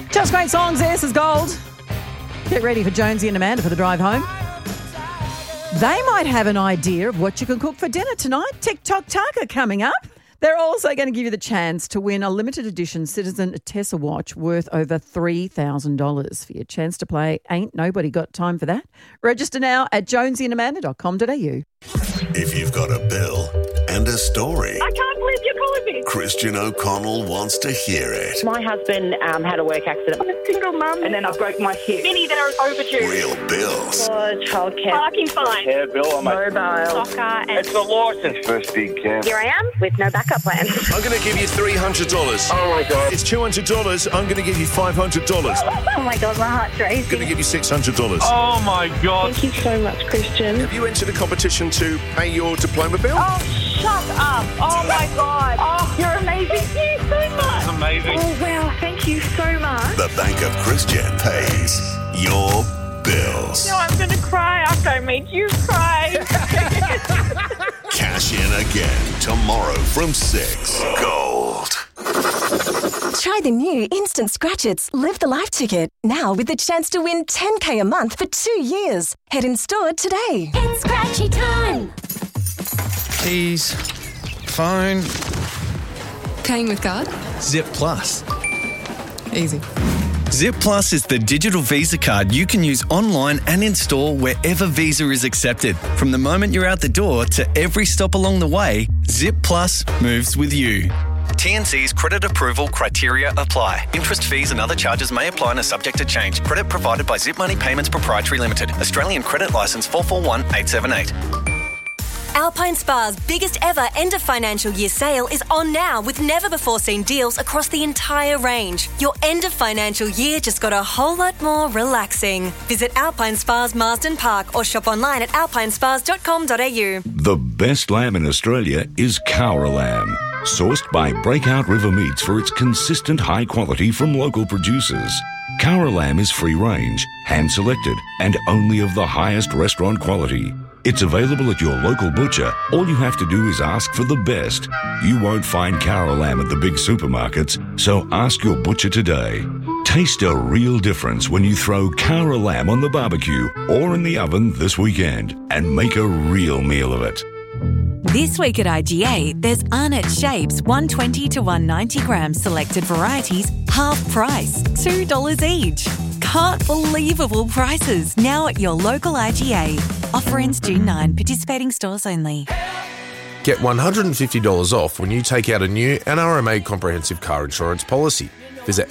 Just great songs. This is Gold. Get ready for Jonesy and Amanda for the drive home. They might have an idea of what you can cook for dinner tonight. TikTok Taco coming up. They're also going to give you the chance to win a limited edition Citizen Tessa watch worth over $3,000. For your chance to play, ain't nobody got time for that. Register now at jonesyandamanda.com.au. If you've got a bill and a story, I can't believe you're calling me. Christian O'Connell wants to hear it. My husband had a work accident. I'm a single mum and then I broke my hip. Many that are overdue. Real bills. Childcare. Parking fine. Care bill. Mobile. Soccer. And It's the license first big camp. here I am with no backup plan. I'm going to give you $300. Oh my God. It's $200. I'm going to give you $500. Oh my God, my heart's I'm going to racing. give you $600. Oh my God. Thank you so much, Christian. Have you entered a competition to pay your diploma bill? Oh, shut up. Oh my God. Oh, you're amazing. Thank you so much. Amazing. Oh, wow. Thank you so much. The Bank of Christian pays your bills. No, I'm going to cry after I made you cry. Cash in again tomorrow from 6. Gold. Try the new Instant Scratch-Its Live the Life ticket. Now with the chance to win $10,000 a month for 2 years. Head in store today. It's scratchy time. Keys, phone, Paying with card? Zip Plus. Easy. Zip Plus is the digital Visa card you can use online and in store wherever Visa is accepted. From the moment you're out the door to every stop along the way, Zip Plus moves with you. TNC's credit approval criteria apply. Interest, fees and other charges may apply and are subject to change. Credit provided by Zip Money Payments Proprietary Limited. Australian Credit Licence 441878. Alpine Spa's biggest ever end of financial year sale is on now with never before seen deals across the entire range. Your end of financial year just got a whole lot more relaxing. Visit Alpine Spa's Marsden Park or shop online at alpinespas.com.au. The best lamb in Australia is Cowra lamb, sourced by Breakout River Meats for its consistent high quality from local producers. Cowra lamb is free range, hand selected, and only of the highest restaurant quality. It's available at your local butcher. All you have to do is ask for the best. You won't find Cowra lamb at the big supermarkets, so ask your butcher today. Taste a real difference when you throw Cowra lamb on the barbecue or in the oven this weekend and make a real meal of it. This week at IGA, there's Arnott Shapes 120 to 190 grams selected varieties, half price, $2 each. Can't believable prices now at your local IGA. Offer ends June 9, participating stores only. Get $150 off when you take out a new NRMA comprehensive car insurance policy. Visit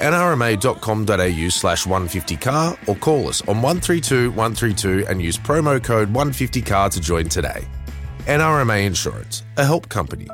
nrma.com.au/150car or call us on 132 132 and use promo code 150car to join today. NRMA Insurance, a help company.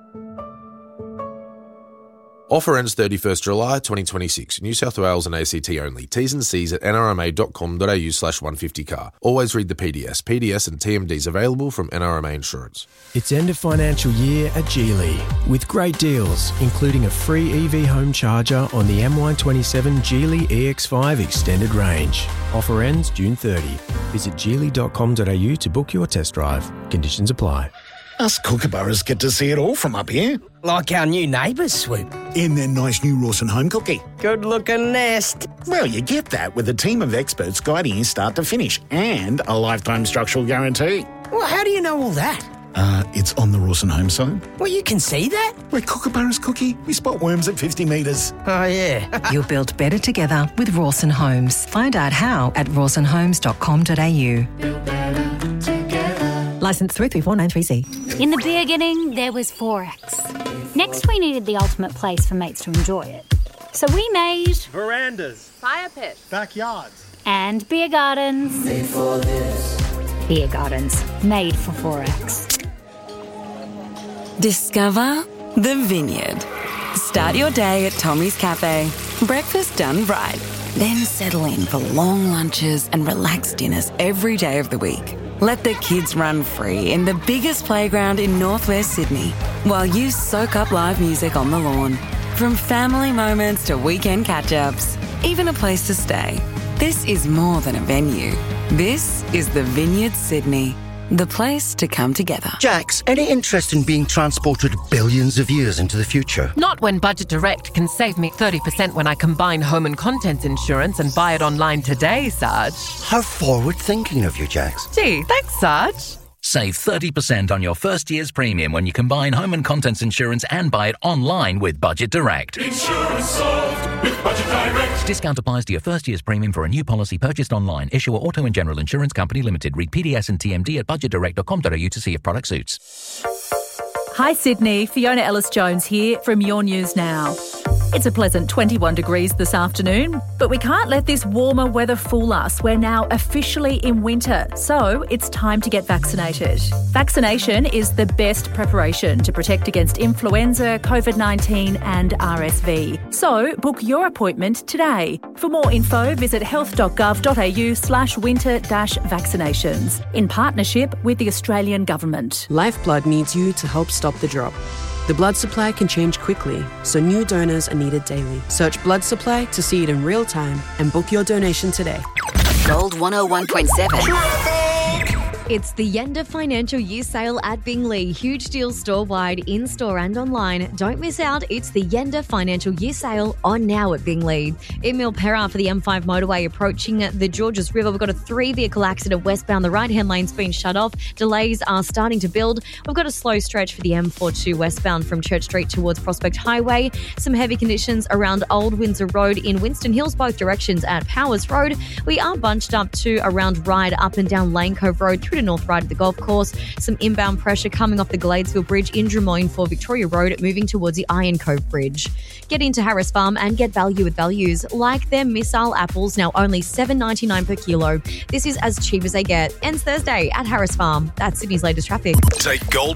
Offer ends 31st July 2026. New South Wales and ACT only. T's and C's at nrma.com.au/150car. Always read the PDS. PDS and TMDs available from NRMA Insurance. It's end of financial year at Geely with great deals, including a free EV home charger on the MY27 Geely EX5 Extended Range. Offer ends June 30. Visit geely.com.au to book your test drive. Conditions apply. Us kookaburras get to see it all from up here. Like our new neighbours, Swoop. In their nice new Rawson home cookie. Good-looking nest. Well, you get that with a team of experts guiding you start to finish and a lifetime structural guarantee. Well, how do you know all that? It's on the Rawson home site. Well, you can see that? We're kookaburras, Cookie. We spot worms at 50 metres. Oh, yeah. You'll build better together with Rawson Homes. Find out how at rawsonhomes.com.au. Licence 334993C. In the beginning, there was Forex. Next, we needed the ultimate place for mates to enjoy it. So we made Verandas. fire pits Backyards. and beer gardens. Made for this. Beer gardens made for Forex. Discover the Vineyard. Start your day at Tommy's Cafe. Breakfast done right. Then settle in for long lunches and relaxed dinners every day of the week. Let the kids run free in the biggest playground in northwest Sydney while you soak up live music on the lawn. From family moments to weekend catch-ups, even a place to stay. This is more than a venue. This is the Vineyard Sydney. the place to come together. Jax, any interest in being transported billions of years into the future? Not when Budget Direct can save me 30% when I combine home and contents insurance and buy it online today, Sarge. How forward-thinking of you, Jax. Gee, thanks, Sarge. Save 30% on your first year's premium when you combine home and contents insurance and buy it online with Budget Direct. Insurance solved with Budget Direct. Discount applies to your first year's premium for a new policy purchased online. Issuer Auto and General Insurance Company Limited. Read PDS and TMD at budgetdirect.com.au to see if product suits. Hi Sydney, Fiona Ellis-Jones here from Your News Now. It's a pleasant 21 degrees this afternoon, but we can't let this warmer weather fool us. We're now officially in winter, so it's time to get vaccinated. Vaccination is the best preparation to protect against influenza, COVID-19 and RSV. So book your appointment today. For more info, visit health.gov.au/winter-vaccinations in partnership with the Australian Government. Lifeblood needs you to help stop the drop. The blood supply can change quickly, so new donors are needed daily. Search blood supply to see it in real time and book your donation today. Gold 101.7. It's the Yenda Financial Year Sale at Bingley. Huge deals store-wide, in-store and online. Don't miss out. It's the Yenda Financial Year Sale on now at Bingley. In Milperra for the M5 motorway approaching the Georges River, we've got a 3-vehicle accident westbound. The right-hand lane's been shut off. Delays are starting to build. We've got a slow stretch for the M42 westbound from Church Street towards Prospect Highway. Some heavy conditions around Old Windsor Road in Winston Hills, both directions at Powers Road. We are bunched up to around Ryde up and down Lane Cove Road through to North Ryde at the golf course. Some inbound pressure coming off the Gladesville Bridge in Drummoyne for Victoria Road, moving towards the Iron Cove Bridge. Get into Harris Farm and get value with values like their missile apples, now only $7.99 per kilo. This is as cheap as they get. Ends Thursday at Harris Farm. That's Sydney's latest traffic. Take Gold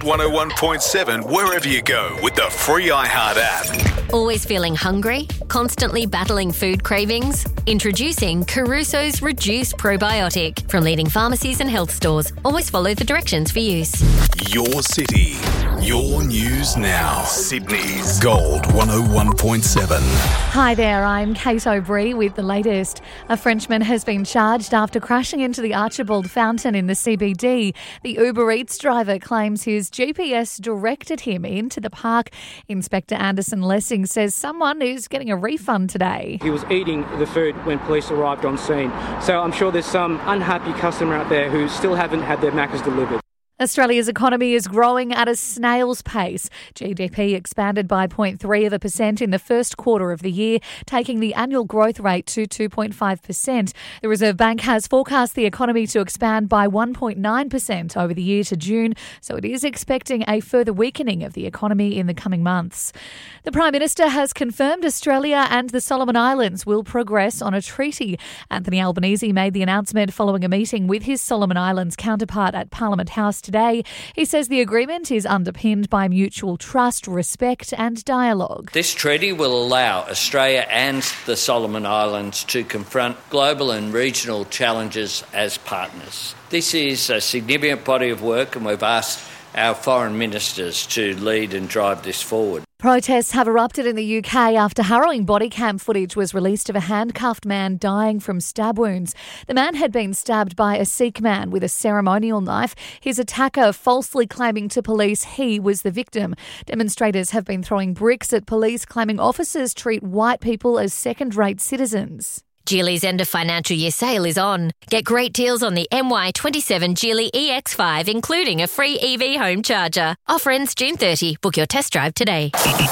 101.7 wherever you go with the free iHeart app. Always feeling hungry? Constantly battling food cravings? Introducing Caruso's Reduced Probiotic from leading pharmacies and health stores. Always follow the directions for use. Your city, your news now. Sydney's Gold 101.7. Hi there, I'm Kate O'Brien with the latest. A Frenchman has been charged after crashing into the Archibald Fountain in the CBD. The Uber Eats driver claims his GPS directed him into the park. Inspector Anderson Lessing says someone is getting a refund today. He was eating the food when police arrived on scene. So I'm sure there's some unhappy customer out there who still haven't had their Maccas delivered. Australia's economy is growing at a snail's pace. GDP expanded by 0.3% in the first quarter of the year, taking the annual growth rate to 2.5%. The Reserve Bank has forecast the economy to expand by 1.9% over the year to June, so it is expecting a further weakening of the economy in the coming months. The Prime Minister has confirmed Australia and the Solomon Islands will progress on a treaty. Anthony Albanese made the announcement following a meeting with his Solomon Islands counterpart at Parliament House today. He says the agreement is underpinned by mutual trust, respect and dialogue. This treaty will allow Australia and the Solomon Islands to confront global and regional challenges as partners. This is a significant body of work and we've asked our foreign ministers to lead and drive this forward. Protests have erupted in the UK after harrowing body cam footage was released of a handcuffed man dying from stab wounds. The man had been stabbed by a Sikh man with a ceremonial knife, his attacker falsely claiming to police he was the victim. Demonstrators have been throwing bricks at police, claiming officers treat white people as second-rate citizens. Geely's end of financial year sale is on. Get great deals on the MY27 Geely EX5, including a free EV home charger. Offer ends June 30. Book your test drive today.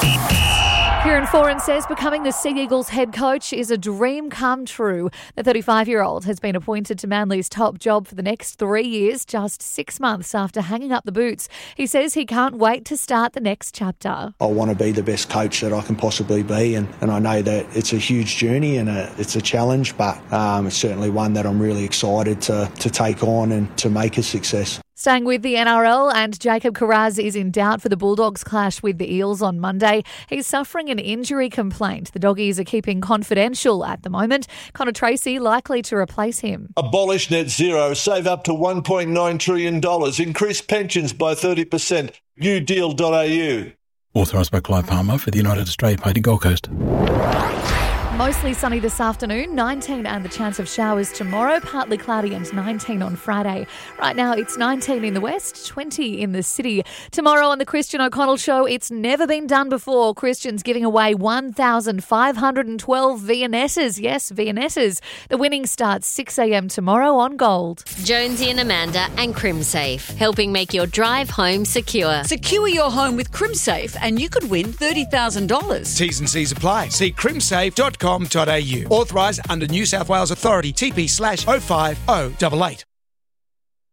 Kieran Foran says becoming the Sea Eagles head coach is a dream come true. The 35-year-old has been appointed to Manly's top job for the next 3 years, just 6 months after hanging up the boots. He says he can't wait to start the next chapter. I want to be the best coach that I can possibly be, and I know that it's a huge journey and it's a challenge, but it's certainly one that I'm really excited to take on and to make a success. Staying with the NRL, and Jacob Kiraz is in doubt for the Bulldogs clash with the Eels on Monday. He's suffering an injury complaint. The Doggies are keeping confidential at the moment. Connor Tracy likely to replace him. Abolish net zero, save up to $1.9 trillion, increase pensions by 30%. newdeal.au. Authorised by Clive Palmer for the United Australia Party Gold Coast. Mostly sunny this afternoon, 19 and the chance of showers tomorrow, partly cloudy and 19 on Friday. Right now it's 19 in the west, 20 in the city. Tomorrow on the Christian O'Connell Show, it's never been done before. Christian's giving away 1,512 Viennettas. Yes, Viennettas. The winning starts 6 a.m. tomorrow on Gold. Jonesy and Amanda and CrimSafe, helping make your drive home secure. Secure your home with CrimSafe and you could win $30,000. T's and C's apply. See crimsafe.com.au. Authorised under New South Wales Authority, TP/05088.